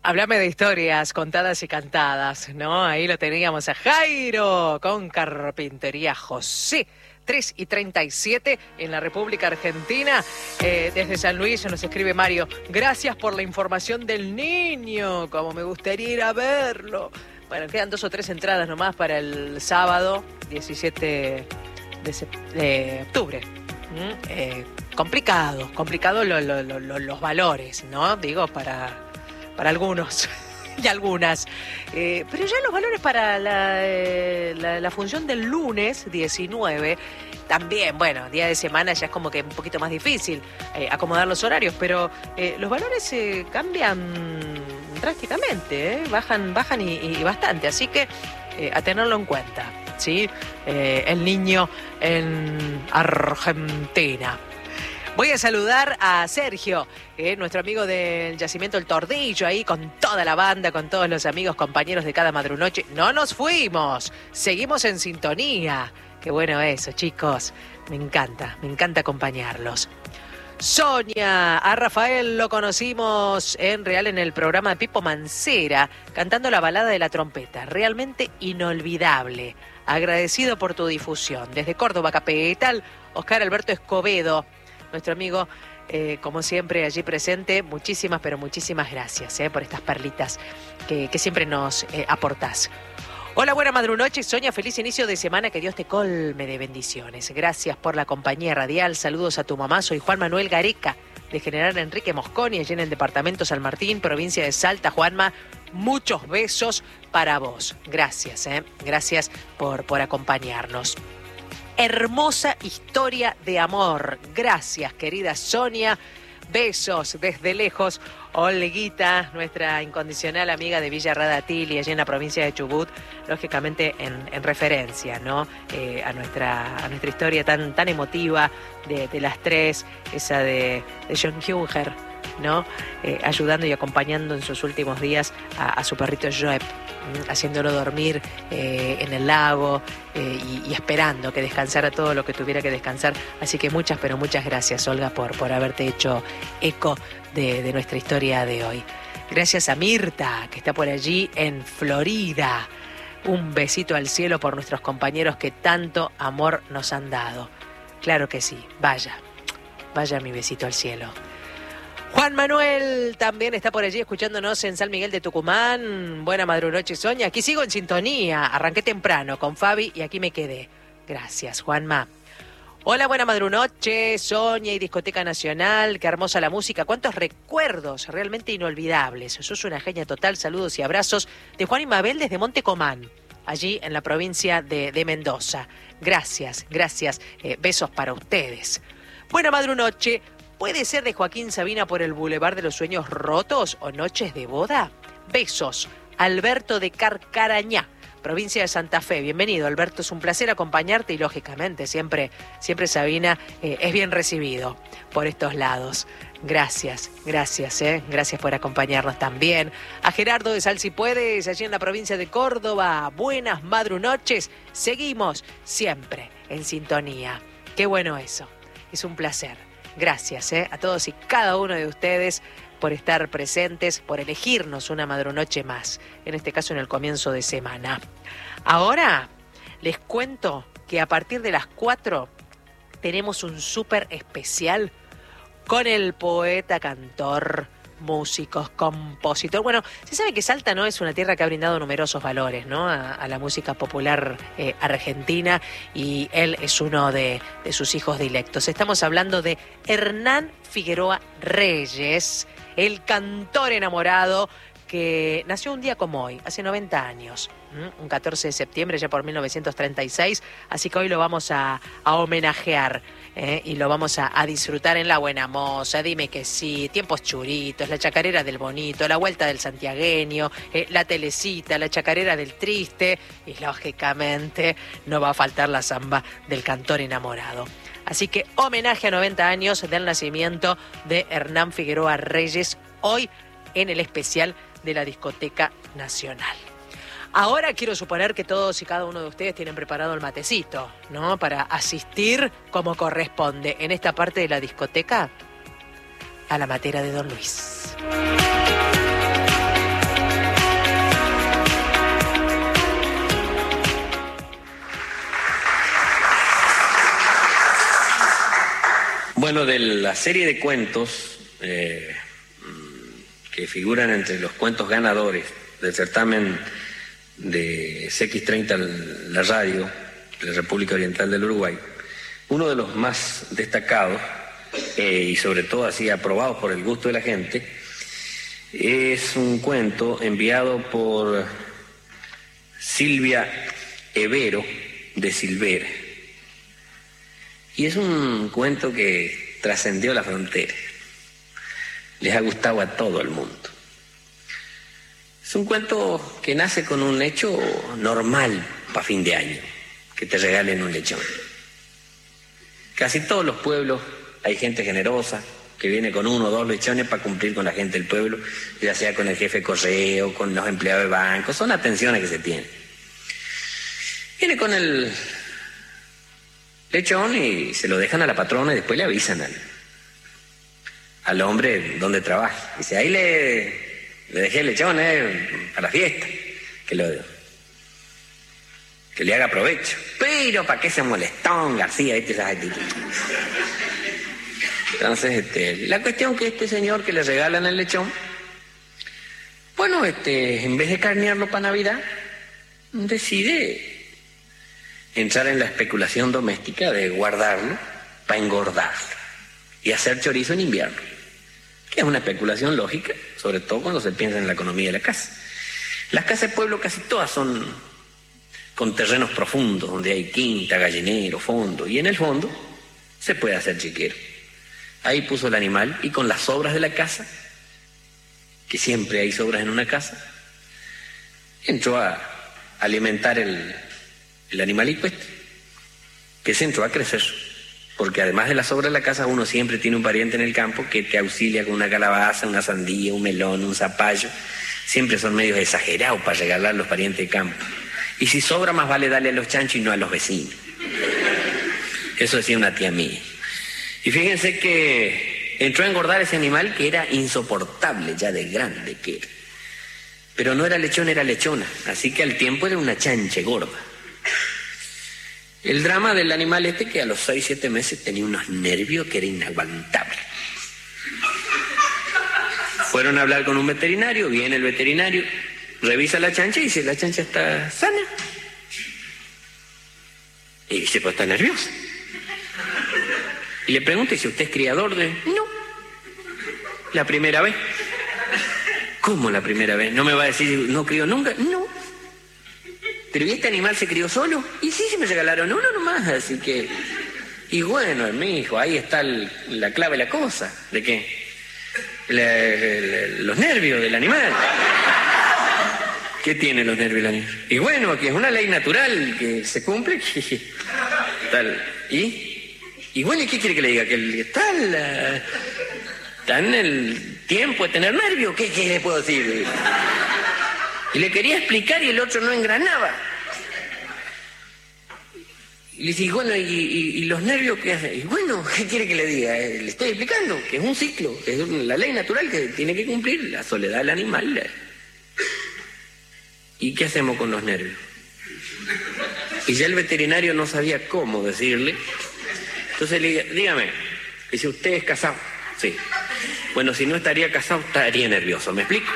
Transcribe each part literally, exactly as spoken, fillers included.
Háblame de historias contadas y cantadas, ¿no? Ahí lo teníamos a Jairo con Carpintería José. tres y treinta y siete en la República Argentina. Eh, desde San Luis nos escribe Mario. Gracias por la información del niño. Como me gustaría ir a verlo. Bueno, quedan dos o tres entradas nomás para el sábado diecisiete de, sep- de octubre. ¿Mm? Eh, complicado, complicado lo, lo, lo, lo, los valores, ¿no? Digo, para... para algunos y algunas. Eh, pero ya los valores para la, eh, la, la función del lunes diecinueve, también, bueno, día de semana ya es como que un poquito más difícil eh, acomodar los horarios, pero eh, los valores eh, cambian drásticamente, eh, bajan, bajan y, y bastante, así que eh, a tenerlo en cuenta, ¿sí? Eh, el niño en Argentina. Voy a saludar a Sergio, eh, nuestro amigo del Yacimiento El Tordillo, ahí con toda la banda, con todos los amigos, compañeros de cada madrunoche. No nos fuimos, seguimos en sintonía. Qué bueno eso, chicos. Me encanta, me encanta acompañarlos. Sonia, a Rafael lo conocimos en real en el programa de Pipo Mancera, cantando la balada de la trompeta. Realmente inolvidable. Agradecido por tu difusión. Desde Córdoba, Capital, Oscar Alberto Escobedo. Nuestro amigo, eh, como siempre, allí presente. Muchísimas, pero muchísimas gracias eh, por estas perlitas que, que siempre nos eh, aportás. Hola, buena madrunoche, Sonia, feliz inicio de semana, que Dios te colme de bendiciones. Gracias por la compañía radial, saludos a tu mamá, soy Juan Manuel Gareca, de General Enrique Mosconi, allí en el departamento San Martín, provincia de Salta. Juanma, muchos besos para vos. Gracias, eh, gracias por, por acompañarnos. Hermosa historia de amor. Gracias, querida Sonia. Besos desde lejos. Olguita, nuestra incondicional amiga de Villa Radatili, allí en la provincia de Chubut, lógicamente en, en referencia, ¿no? Eh, a nuestra a nuestra historia tan, tan emotiva de, de las tres, esa de, de John Hunger, ¿no? Eh, ayudando y acompañando en sus últimos días a, a su perrito Joep, haciéndolo dormir eh, en el lago eh, y, y esperando que descansara todo lo que tuviera que descansar. Así que muchas, pero muchas gracias, Olga, por, por haberte hecho eco de, de nuestra historia de hoy. Gracias a Mirta, que está por allí en Florida. Un besito al cielo por nuestros compañeros que tanto amor nos han dado. Claro que sí, vaya, vaya mi besito al cielo. Juan Manuel también está por allí escuchándonos en San Miguel de Tucumán. Buena madrunoche, Sonia. Aquí sigo en sintonía. Arranqué temprano con Fabi y aquí me quedé. Gracias, Juanma. Hola, buena madrunoche, Sonia y Discoteca Nacional. Qué hermosa la música. Cuántos recuerdos realmente inolvidables. Sos una genia total. Saludos y abrazos de Juan y Mabel desde Monte Comán, allí en la provincia de, de Mendoza. Gracias, gracias. Eh, besos para ustedes. Buena madrunoche. ¿Puede ser de Joaquín Sabina por el Boulevard de los Sueños Rotos o Noches de Boda? Besos. Alberto de Carcarañá, provincia de Santa Fe. Bienvenido, Alberto. Es un placer acompañarte y, lógicamente, siempre, siempre Sabina eh, es bien recibido por estos lados. Gracias, gracias, eh. Gracias por acompañarnos también. A Gerardo de Sal Si Puedes, allí en la provincia de Córdoba. Buenas madrunoches. Seguimos siempre en sintonía. Qué bueno eso. Es un placer. Gracias eh, a todos y cada uno de ustedes por estar presentes, por elegirnos una madrunoche más, en este caso en el comienzo de semana. Ahora les cuento que a partir de las cuatro tenemos un súper especial con el poeta, cantor, músicos, compositor. Bueno, se sabe que Salta no es una tierra que ha brindado numerosos valores, ¿no? a, a la música popular eh, argentina, y él es uno de, de sus hijos dilectos. Estamos hablando de Hernán Figueroa Reyes, el cantor enamorado que nació un día como hoy, hace noventa años, ¿Mm? un catorce de septiembre ya por mil novecientos treinta y seis, así que hoy lo vamos a, a homenajear. Eh, y lo vamos a, a disfrutar en La Buena Moza, Dime que sí, Tiempos Churitos, La Chacarera del Bonito, La Vuelta del Santiagueño, eh, La Telecita, La Chacarera del Triste y, lógicamente, no va a faltar la samba del cantor enamorado. Así que homenaje a noventa años del nacimiento de Hernán Figueroa Reyes, hoy en el especial de la Discoteca Nacional. Ahora quiero suponer que todos y cada uno de ustedes tienen preparado el matecito, ¿no? Para asistir como corresponde en esta parte de la discoteca a la matera de Don Luis. Bueno, de la serie de cuentos eh, que figuran entre los cuentos ganadores del certamen de C X treinta, la radio de la República Oriental del Uruguay, uno de los más destacados eh, y sobre todo así aprobados por el gusto de la gente, es un cuento enviado por Silvia Evero de Silvera. Y es un cuento que trascendió la frontera. Les ha gustado a todo el mundo. Es un cuento que nace con un hecho normal para fin de año, que te regalen un lechón. Casi todos los pueblos hay gente generosa que viene con uno o dos lechones para cumplir con la gente del pueblo, ya sea con el jefe de correo, con los empleados de banco, son atenciones que se tienen. Viene con el lechón y se lo dejan a la patrona y después le avisan al, al hombre donde trabaja. Dice, ahí le, le dejé el lechón eh, para la fiesta, que lo que le haga provecho. Pero ¿para qué se molestón, García? ¿Viste esas actitudes? Entonces, este, la cuestión que este señor que le regalan el lechón, bueno, este, en vez de carnearlo para Navidad, decide entrar en la especulación doméstica de guardarlo para engordarlo y hacer chorizo en invierno, que es una especulación lógica, sobre todo cuando se piensa en la economía de la casa. Las casas de pueblo casi todas son con terrenos profundos, donde hay quinta, gallinero, fondo, y en el fondo se puede hacer chiquero. Ahí puso el animal y con las sobras de la casa, que siempre hay sobras en una casa, entró a alimentar el el animalito este, que se entró a crecer, porque además de las sobras de la casa uno siempre tiene un pariente en el campo que te auxilia con una calabaza, una sandía, un melón, un zapallo. Siempre son medios exagerados para regalar los parientes de campo, y si sobra más vale darle a los chanchos y no a los vecinos. Eso decía una tía mía. Y fíjense que entró a engordar ese animal que era insoportable ya de grande que era, pero no era lechón, era lechona, así que al tiempo era una chanche gorda. El drama del animal este, que a los seis, siete meses tenía unos nervios que era inaguantable. Fueron a hablar con un veterinario, viene el veterinario, revisa la chancha y dice, la chancha está sana. Y dice, pues está nerviosa. Y le pregunta, dice, ¿usted es criador de...? No. La primera vez. ¿Cómo la primera vez? ¿No me va a decir, no crió nunca? No. ¿Pero y este animal se crió solo? Y sí, se me regalaron uno nomás, así que... Y bueno, mi hijo, ahí está el, la clave de la cosa. ¿De qué? La, la, los nervios del animal. ¿Qué tiene los nervios del animal? Y bueno, que es una ley natural que se cumple. Que, tal. ¿Y? Y bueno, ¿y qué quiere que le diga? Que está, la, está en el tiempo de tener nervios. ¿Qué, qué le puedo decir? Y le quería explicar y el otro no engranaba. Y le dije, bueno, ¿y, y, y los nervios qué hacen? Y bueno, ¿qué quiere que le diga? Le estoy explicando que es un ciclo, que es la ley natural que tiene que cumplir, la soledad del animal. ¿Y qué hacemos con los nervios? Y ya el veterinario no sabía cómo decirle. Entonces le dije, dígame, dice, ¿usted es casado? Sí. Bueno, si no estaría casado, estaría nervioso, ¿me explico?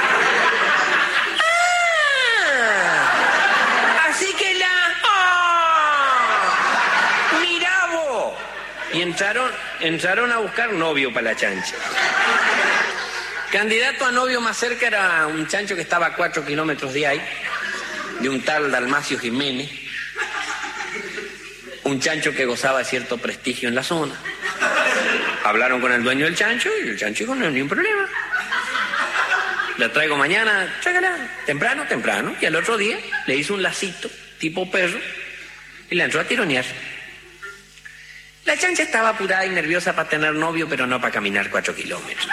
Y entraron, entraron a buscar novio para la chancha. Candidato a novio más cerca era un chancho que estaba a cuatro kilómetros de ahí, de un tal Dalmacio Jiménez, un chancho que gozaba de cierto prestigio en la zona. Hablaron con el dueño del chancho y el chancho dijo, no hay ningún problema. La traigo mañana, tráigala, temprano, temprano. Y al otro día le hizo un lacito, tipo perro, y la entró a tironear. La chancha estaba apurada y nerviosa para tener novio, pero no para caminar cuatro kilómetros.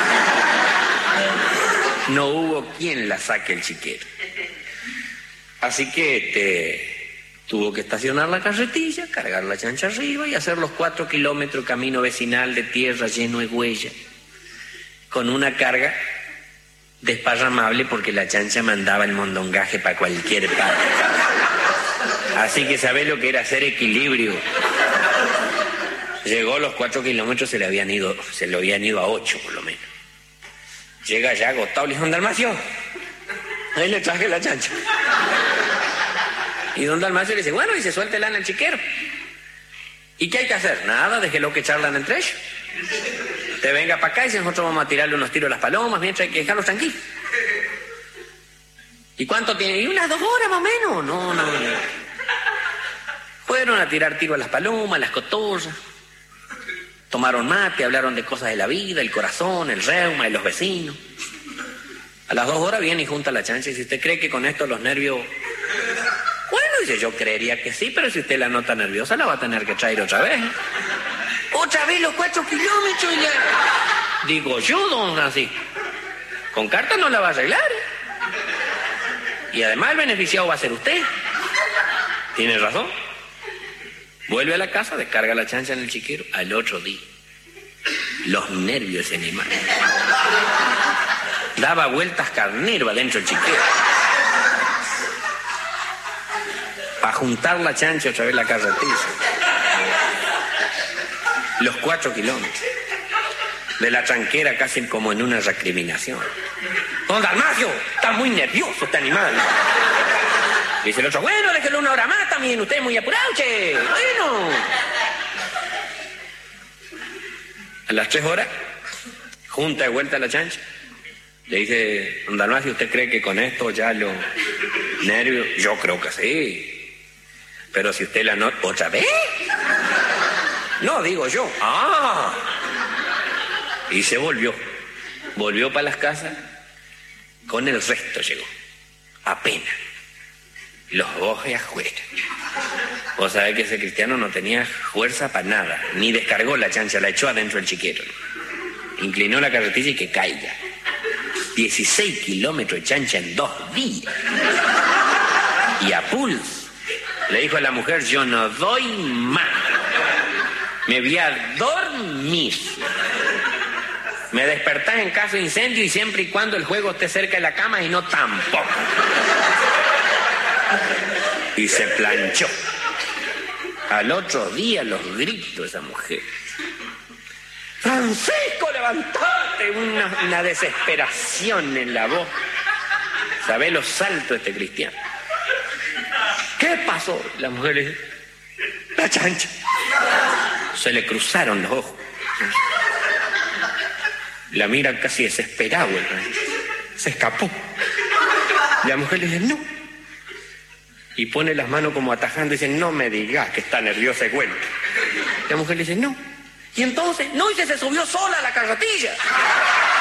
No hubo quien la saque el chiquero. Así que este, tuvo que estacionar la carretilla, cargar la chancha arriba y hacer los cuatro kilómetros camino vecinal de tierra lleno de huella, con una carga desparramable porque la chancha mandaba el mondongaje para cualquier parte. Así que sabés lo que era hacer equilibrio. Llegó los cuatro kilómetros, se le habían ido, se le habían ido a ocho por lo menos. Llega ya agotado, le dijo, don Dalmacio, ahí le traje la chancha. Y don Dalmacio le dice, bueno, y se suéltela en el chiquero. ¿Y qué hay que hacer? Nada, déjelo que charlan entre ellos. Te venga para acá y si nosotros vamos a tirarle unos tiros a las palomas, mientras hay que dejarlos tranquilos. ¿Y cuánto tiene? Y unas dos horas más o menos. No, no, no. Fueron a tirar tiro a las palomas, a las cotorras. Tomaron mate, hablaron de cosas de la vida, el corazón, el reuma y los vecinos. A las dos horas viene y junta la chancha y dice, ¿usted cree que con esto los nervios...? Bueno, dice, yo creería que sí, pero si usted la nota nerviosa la va a tener que traer otra vez. ¿Otra vez los cuatro kilómetros? Y ya... Digo yo, don Francisco, con carta no la va a arreglar. Y además el beneficiado va a ser usted. Tiene razón. Vuelve a la casa, descarga la chancha en el chiquero. Al otro día, los nervios de ese animal. Daba vueltas carnero adentro del chiquero. Para juntar la chancha otra vez la carretilla. Los cuatro kilómetros. De la tranquera casi como en una recriminación. Don Dalmacio, está muy nervioso este animal. Dice el otro, bueno, déjelo una hora más también, usted es muy apurado, che. Bueno. A las tres horas, junta de vuelta la chancha. Le dice, don Dalmacio, ¿usted cree que con esto ya los nervios? Yo creo que sí. Pero si usted la nota... ¿Otra vez? No, digo yo. Ah. Y se volvió. Volvió para las casas. Con el resto llegó. Apenas. Los bojes afuera. Vos sabés que ese cristiano no tenía fuerza para nada. Ni descargó la chancha, la echó adentro del chiquero. Inclinó la carretilla y que caiga. dieciséis kilómetros de chancha en dos días. Y a pulso. Le dijo a la mujer, yo no doy más. Me voy a dormir. Me despertás en caso de incendio y siempre y cuando el juego esté cerca de la cama y no tampoco. Y se planchó. Al otro día los gritos de esa mujer. Francisco, levantate. Una, una desesperación en la voz. ¿Sabés los saltos de este cristiano? ¿Qué pasó? La mujer le dice, la chancha. Se le cruzaron los ojos. La mira casi desesperado. Se escapó. La mujer le dice, no. Y pone las manos como atajando y dice, no me digas que está nerviosa y vuelve. La mujer le dice, no. Y entonces, no, y se subió sola a la carretilla.